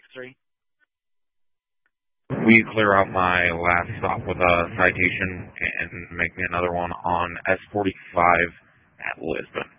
Will you clear out my last stop with a citation and make me another one on S45 at Lisbon?